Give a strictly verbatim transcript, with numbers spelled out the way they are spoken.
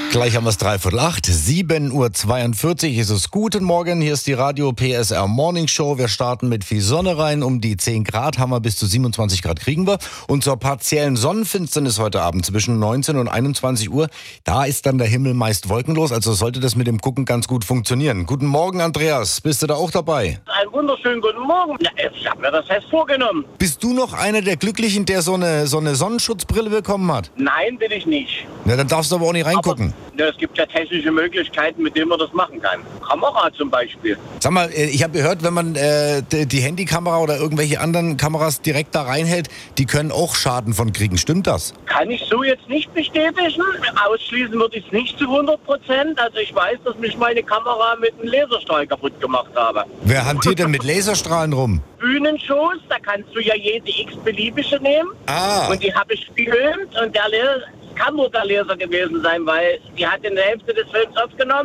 Gleich haben wir es dreiviertel acht, sieben Uhr zweiundvierzig ist es. Guten Morgen, hier ist die Radio P S R Morning Show. Wir starten mit viel Sonne rein. Um die zehn Grad haben wir, bis zu siebenundzwanzig Grad kriegen wir. Und zur partiellen Sonnenfinsternis heute Abend zwischen neunzehn und einundzwanzig Uhr, da ist dann der Himmel meist wolkenlos. Also sollte das mit dem Gucken ganz gut funktionieren. Guten Morgen, Andreas. Bist du da auch dabei? Einen wunderschönen guten Morgen. Ja, ich habe mir das fest vorgenommen. Bist du noch einer der Glücklichen, der so eine, so eine Sonnenschutzbrille bekommen hat? Nein, bin ich nicht. Na, dann darfst du aber auch nicht reingucken. Aber, ja, es gibt ja technische Möglichkeiten, mit denen man das machen kann. Kamera zum Beispiel. Sag mal, ich habe gehört, wenn man äh, die Handykamera oder irgendwelche anderen Kameras direkt da reinhält, die können auch Schaden von kriegen. Stimmt das? Kann ich so jetzt nicht bestätigen. Ausschließen würde ich es nicht zu hundert Prozent. Also ich weiß, dass mich meine Kamera mit einem Laserstrahl kaputt gemacht habe. Wer hantiert denn mit Laserstrahlen rum? Bühnenshows, da kannst du ja jede x-beliebige nehmen. Ah. Und die habe ich gefilmt und der Laser, kann nur der Laser gewesen sein, weil die hat in der Hälfte des Films aufgenommen.